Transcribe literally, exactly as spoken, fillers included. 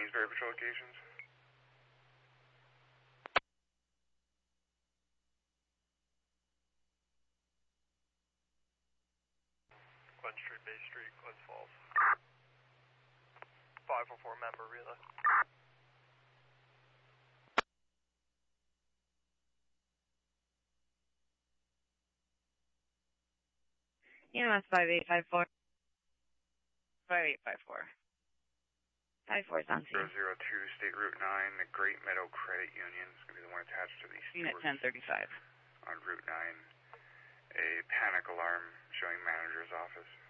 Amesbury patrol locations. Glen Street, Bay Street, Glens Falls. five one four member relay. E M S five eight five four. five eight five four. five four is on scene. zero zero two, State Route nine, the Great Meadow Credit Union. It's going to be the one attached to the Unit ten thirty-five. On Route nine. A panic alarm showing manager's office.